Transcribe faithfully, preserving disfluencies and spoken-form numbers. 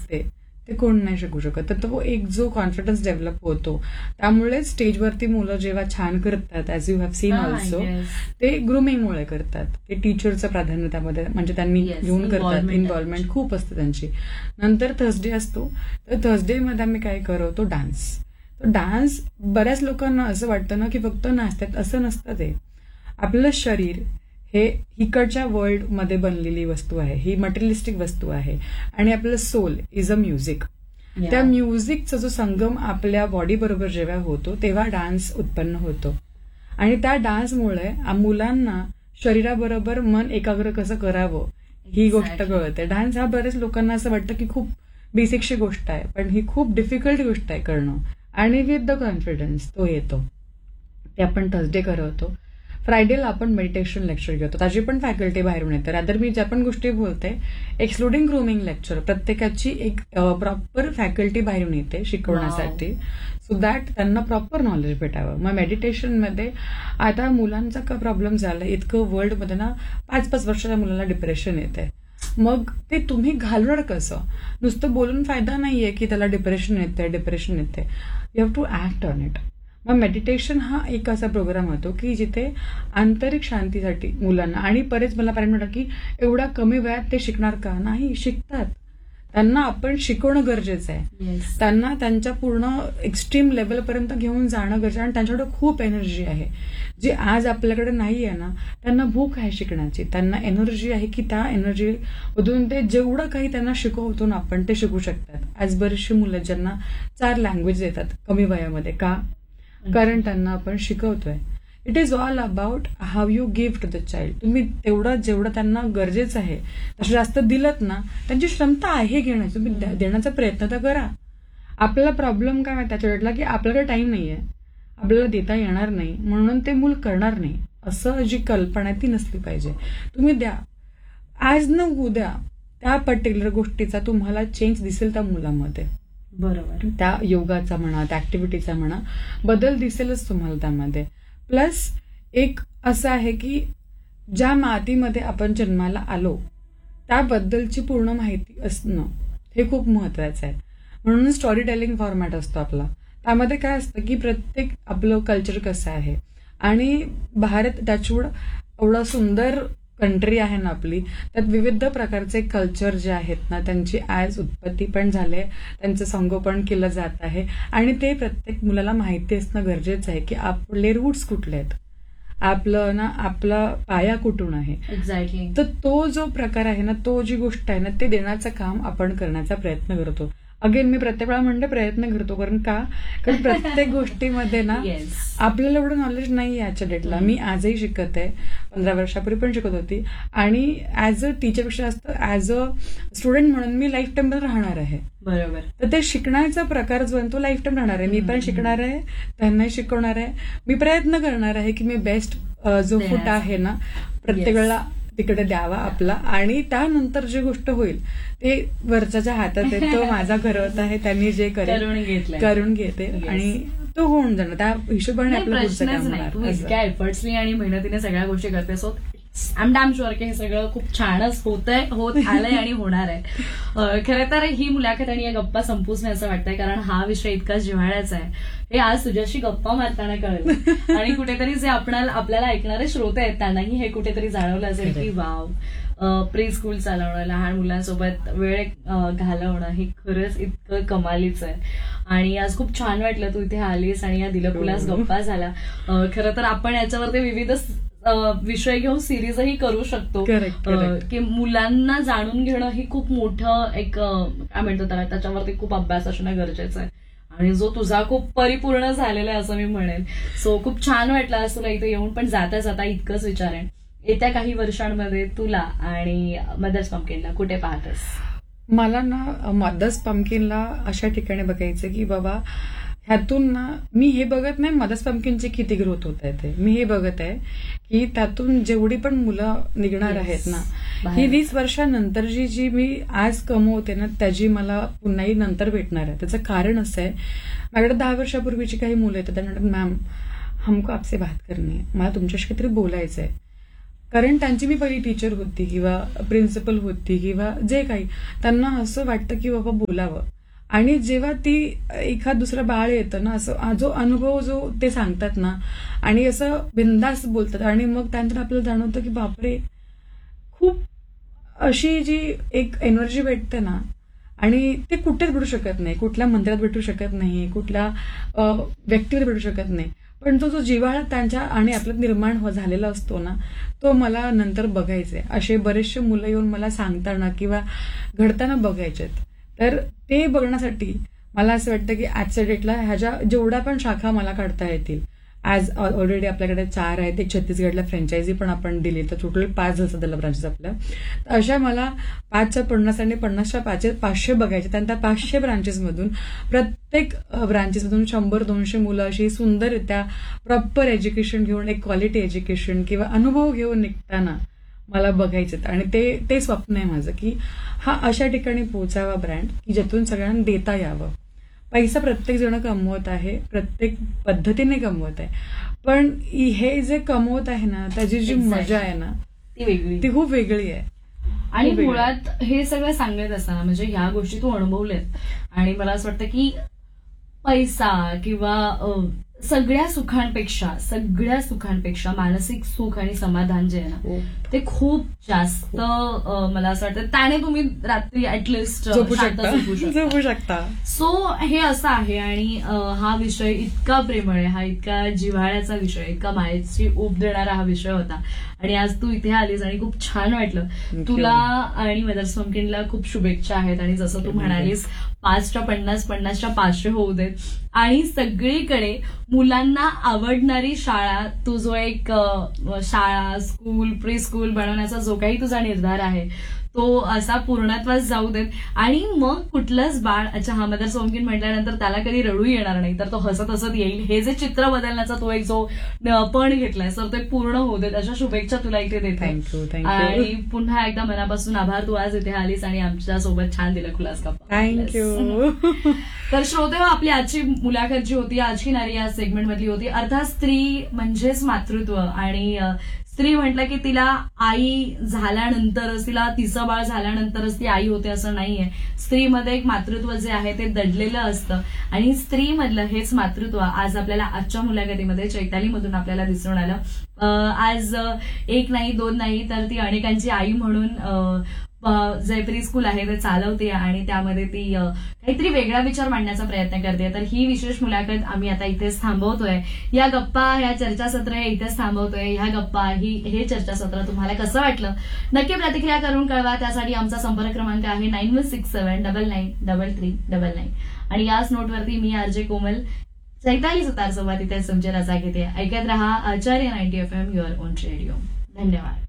असते ते कोण नाही शिकू शकत. तर तो एक जो कॉन्फिडन्स डेव्हलप होतो, त्यामुळे स्टेजवरती मुलं जेव्हा छान करतात, as you have seen also, ते ग्रुमिंगमुळे करतात. ते टीचरचं प्राधान्य त्यामध्ये म्हणजे त्यांनी घेऊन करतात, इन्व्हॉल्वमेंट खूप असते त्यांची. नंतर थर्सडे असतो, तर थर्सडे मध्ये आम्ही काय करतो, डान्स. तर डान्स बऱ्याच लोकांना असं वाटतं ना की फक्त नाचतात, असं नसतं. ते आपलं शरीर हे इकडच्या वर्ल्डमध्ये बनलेली वस्तू आहे, ही मटेरियलिस्टिक वस्तू आहे, आणि आपलं सोल इज अ म्युझिक. त्या म्युझिकचा जो संगम आपल्या बॉडी बरोबर जेव्हा होतो तेव्हा डान्स उत्पन्न होतो. आणि त्या डान्समुळे मुलांना शरीराबरोबर मन एकाग्र कसं करावं ही गोष्ट कळते. डान्स हा बरेच लोकांना असं वाटतं की खूप बेसिकशी गोष्ट आहे, पण ही खूप डिफिकल्ट गोष्ट आहे करणं. आणि विथ द कॉन्फिडन्स तो येतो. ते आपण थर्सडे करवतो. फ्रायडेला आपण मेडिटेशन लेक्चर घेतो, त्याची पण फॅकल्टी बाहेरून येते. रादर मी ज्या पण गोष्टी बोलते, एक्सक्लुडिंग ग्रूमिंग लेक्चर, प्रत्येकाची एक प्रॉपर फॅकल्टी बाहेरून येते शिकवण्यासाठी, सो दॅट त्यांना प्रॉपर नॉलेज भेटावं. मग मेडिटेशनमध्ये आता मुलांचा का प्रॉब्लेम झाला, इतकं वर्ल्डमध्ये ना पाच पाच वर्षाच्या मुलांना डिप्रेशन येते. मग ते तुम्ही घालणार कसं? नुसतं बोलून फायदा नाहीये की त्याला डिप्रेशन येते डिप्रेशन येते you have to act on it. मग मेडिटेशन हा एक असा प्रोग्राम होतो की जिथे आंतरिक शांतीसाठी मुलांना, आणि बरेच मला पॅरेंट म्हणतात की एवढा कमी वयात ते शिकणार का? नाही, शिकतात. त्यांना आपण शिकवणं गरजेचं आहे. त्यांना त्यांच्या पूर्ण एक्स्ट्रीम लेवलपर्यंत घेऊन जाणं गरजेचं, आणि त्यांच्याकडे खूप एनर्जी आहे जी आज आपल्याकडे नाही आहे ना. त्यांना भूक आहे शिकण्याची, त्यांना एनर्जी आहे की त्या एनर्जी मधून ते जेवढं काही त्यांना शिकवतो ना आपण ते शिकू शकतात. आज बरीचशी मुलं ज्यांना चार लँग्वेज येतात कमी वयामध्ये, का? कारण त्यांना आपण शिकवतोय. It is all about how you give to the child. तुम्ही तेवढं जेवढं त्यांना गरजेचं आहे तसं जास्त दिलत ना, त्यांची क्षमता आहे घेण्याची, तुम्ही देण्याचा प्रयत्न तर करा. आपल्याला प्रॉब्लेम काय माहिती त्याच्या वेळेला की आपल्याकडे टाइम नाहीये, आपल्याला देता येणार नाही, म्हणून ते मूल करणार नाही, असं जी कल्पना आहे ती नसली पाहिजे. तुम्ही द्या, आज न उद्या त्या पर्टिक्युलर गोष्टीचा तुम्हाला चेंज दिसेल त्या मुलामध्ये. बरोबर. त्या योगाचा म्हणा, त्या ऍक्टिव्हिटीचा म्हणा, बदल दिसेलच तुम्हाला त्यामध्ये. प्लस एक असं आहे की ज्या मातीमध्ये आपण जन्माला आलो त्याबद्दलची पूर्ण माहिती असणं हे खूप महत्वाचं आहे. म्हणून स्टोरी टेलिंग फॉर्मॅट असतो आपला. त्यामध्ये काय असतं की प्रत्येक आपलं कल्चर कसं आहे, आणि भारत त्याच्यावर एवढा सुंदर कंट्री आहे ना आपली, त्यात विविध प्रकारचे कल्चर जे आहेत ना त्यांची आज उत्पत्ती पण झाले, त्यांचं संगोपन केलं जात आहे, आणि ते प्रत्येक मुलाला माहिती असणं गरजेचं आहे की आपले रूट्स कुठले आहेत, आपलं ना आपला पाया कुठून आहे. एक्झॅक्टली. तर तो जो प्रकार आहे ना, तो जी गोष्ट आहे ना ते देण्याचं काम आपण करण्याचा प्रयत्न करतो. अगेन मी प्रत्येक वेळा म्हणते प्रयत्न करतो, कारण का कारण प्रत्येक गोष्टीमध्ये ना आपल्याला एवढं नॉलेज नाही आहे आजच्या डेटला. मी आजही शिकत आहे, पंधरा वर्षापूर्वी पण शिकत होती, आणि ऍज अ टीचरपेक्षा जास्त ऍज अ स्टुडंट म्हणून मी लाईफ टाइम राहणार आहे. बरोबर. तर ते शिकण्याचा प्रकार जो आहे तो लाईफ टाइम राहणार आहे. मी पण शिकणार आहे, त्यांनाही शिकवणार आहे. मी प्रयत्न करणार आहे की मी बेस्ट जो फूट आहे ना प्रत्येक वेळेला तिकडे द्यावा आपला, आणि त्यानंतर जी गोष्ट होईल ते वरच्या हातात आहे, तो माझा घरवत आहे, त्यांनी जे करेल करून घेते आणि तो होऊन जाणार. त्या हिशोबाने आपलं पुढचं काम होणार. इतक्या एफर्ट्सनी आणि मेहनतीने सगळ्या गोष्टी करते, so I am damn sure की हे सगळं खूप छानच होतंय, होत आलंय आणि होणार आहे. खरं तर ही मुलाखत आणि या गप्पा संपूच नाही असं वाटतंय, कारण हा विषय इतका जिव्हाळ्याचा आहे हे आज तुझ्याशी गप्पा मारताना कळलं, आणि कुठेतरी जे आपल्याला आपल्याला ऐकणारे श्रोते आहेत त्यांनाही हे कुठेतरी जाणवलं असेल की वाव, प्री स्कूल चालवणं, लहान मुलांसोबत वेळ घालवणं हे खरंच इतकं कमालीचं आहे. आणि आज खूप छान वाटलं तू इथे आलीस आणि या दिलखुलास गप्पा झाला. खरं तर आपण याच्यावरती विविध विषय घेऊन सिरीजही करू शकतो, की मुलांना जाणून घेणं ही खूप मोठं एक काय म्हणतो त्याला, त्याच्यावरती खूप अभ्यास असणं गरजेचं आहे, आणि जो तुझा खूप परिपूर्ण झालेला आहे असं मी म्हणेन. सो खूप छान वाटलं आज तुला इथे येऊन. पण जाता जाता इतकंच विचारेन, येत्या काही वर्षांमध्ये तुला आणि मदर्स पंपकिनला कुठे पाहतेस? मला ना मदर्स पंपकिनला अशा ठिकाणी बघायचं की बाबा ह्यातून ना मी हे बघत नाही मदर्स पंपकिनची किती ग्रोथ होत आहे, ते मी हे बघत आहे की त्यातून जेवढी पण मुलं निघणार आहेत ना, ही वीस वर्षानंतरची जी मी आज कमवते ना त्याची मला पुन्हाही नंतर भेटणार आहे. त्याचं कारण असं आहे, माझ्याकडे दहा वर्षापूर्वीची काही मुलं येतात, त्यांना मॅम हमको आपसे बात करनी है, मला तुमच्याशी काहीतरी बोलायचं आहे. कारण त्यांची मी पहिली टीचर होती किंवा प्रिन्सिपल होती किंवा जे काही, त्यांना असं वाटतं की बाबा बोलावं. आणि जेव्हा ती एखाद दुसरं बाळ येतं ना, असं जो अनुभव जो ते सांगतात ना, आणि असं बिंदास बोलतात, आणि मग त्यानंतर आपल्याला जाणवतं की बापरे, खूप अशी जी एक एनर्जी भेटते ना, आणि ते कुठेच भेटू शकत नाही, कुठल्या मंदिरात भेटू शकत नाही, कुठल्या व्यक्तीवर भेटू शकत नाही. पण तो जो जिव्हाळा त्यांच्या आणि आपल्यात निर्माण झालेला असतो ना, तो मला नंतर बघायचे. असे बरेचसे मुलं येऊन मला सांगताना किंवा घडताना बघायचेत. तर ते बघण्यासाठी मला असं वाटतं की आजच्या डेटला ह्याच्या जेवढ्या पण शाखा मला काढता येतील, ॲज ऑलरेडी आपल्याकडे चार आहेत, एक छत्तीसगडला फ्रँचायझी पण आपण दिली, तर टोटल पाच झालं सध्याला ब्रांचेस आपल्या. तर अशा मला पाचच्या पन्नास आणि पन्नासच्या पाचशे पाचशे बघायचे. त्यानंतर पाचशे ब्रांचेसमधून प्रत्येक ब्रांचेसमधून शंभर दोनशे मुलं अशी सुंदररित्या प्रॉपर एज्युकेशन घेऊन, एक क्वालिटी एज्युकेशन किंवा अनुभव घेऊन निघताना मला बघायचं. आणि ते ते स्वप्न आहे माझं की हा अशा ठिकाणी पोहोचावा ब्रँड की ज्यातून सगळ्यांना देता यावं. पैसा प्रत्येक जण कमवत आहे, प्रत्येक पद्धतीने कमवत आहे, पण हे जे कमवत आहे ना, त्याची जी मजा आहे ना, ती वेगळी, ती खूप वेगळी आहे. आणि मुळात हे सगळं सांगत असताना म्हणजे ह्या गोष्टी तू अनुभवल्यात, आणि मला असं वाटतं की पैसा किंवा सगळ्या सुखांपेक्षा सगळ्या सुखांपेक्षा मानसिक सुख आणि समाधान जे आहे ना, ते खूप जास्त मला असं वाटतं त्याने तुम्ही रात्री ऍटलिस्ट झोपू शकता. सो हे असं आहे. आणि हा विषय इतका प्रेमळ आहे, हा इतका जिव्हाळ्याचा विषय, इतका मायेची ऊब देणारा हा विषय होता. आणि आज तू इथे आलीस आणि खूप छान वाटलं. तुला आणि मदर्स पंपकिनला खूप शुभेच्छा आहेत. आणि जसं तू म्हणालीस पाचच्या पन्नास पन्नासच्या पाचशे होऊ देत, आणि सगळीकडे मुलांना आवडणारी शाळा, तू जो एक शाळा, स्कूल, प्री स्कूल बनवण्याचा जो काही तुझा निर्धार आहे तो असा पूर्णत्वास जाऊ देत. आणि मग कुठलंच बाळ, अच्छा हा मदर्स पंपकिन म्हटल्यानंतर त्याला कधी रडू येणार नाही, तर तो हसत हसत येईल. हे जे चित्र बदलण्याचा तो एक जो पण घेतलाय, तर ते पूर्ण होऊ देत, अशा शुभेच्छा तुला इथे देते. थँक्यू. आणि पुन्हा एकदा मनापासून आभार, तू आज इथे आलीस आणि आमच्या सोबत छान दिलं खुलास गप्पा. थँक्यू. तर श्रोते, आपली आजची मुलाखत जी होती, आजची नारी या सेगमेंट मधली होती. अर्थात स्त्री म्हणजेच मातृत्व, आणि स्त्री म्हटलं की तिला आई झाल्यानंतरच, तिला तिचं बाळ झाल्यानंतरच ती आई होते असं नाहीये. स्त्रीमध्ये एक मातृत्व जे आहे ते दडलेलं असतं, आणि स्त्रीमधलं हेच मातृत्व आज आपल्याला आजच्या मुलाखतीमध्ये चैतालीमधून आपल्याला दिसून आलं. आज एक नाही दोन नाही तर ती अनेकांची आई म्हणून जे प्री स्कूल आहे ते चालवते, आणि त्यामध्ये ती काहीतरी वेगळा विचार मांडण्याचा प्रयत्न करते. तर ही विशेष मुलाखत आम्ही आता इथेच थांबवतोय. या गप्पा, ह्या चर्चासत्र हे इथेच थांबवतोय. ह्या गप्पा, ही हे चर्चासत्र तुम्हाला कसं वाटलं नक्की प्रतिक्रिया करून कळवा. त्यासाठी आमचा संपर्क क्रमांक आहे nine one six seven double nine double three double nine. आणि याच नोटवरती मी आरजे कोमल चैताली सुतार सोबत इथे तुमची रजा घेते. ऐकत रहा आचार्य ninety F M, your on radio. धन्यवाद.